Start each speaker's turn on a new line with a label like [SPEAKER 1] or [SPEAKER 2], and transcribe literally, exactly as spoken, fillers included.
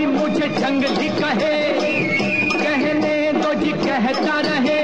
[SPEAKER 1] मुझे जंगली कहे, कहने दो जी कहता रहे।